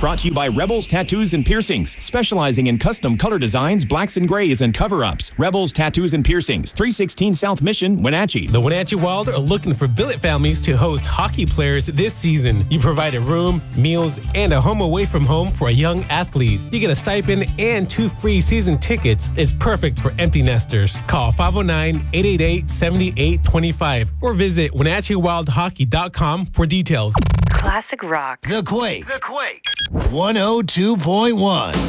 brought to you by Rebels Tattoos and Piercings, specializing in custom color designs, blacks and grays, and cover-ups. Rebels Tattoos and Piercings, 316 South Mission, Wenatchee. The Wenatchee Wild are looking for billet families to host hockey players this season. You provide a room, meals, and a home away from home for a young athlete. You get a stipend and 2 free season tickets. It's perfect for empty nesters. Call 509-888-7825 or visit WenatcheeWildHockey.com for details. Classic rock. The Quake. 102.1.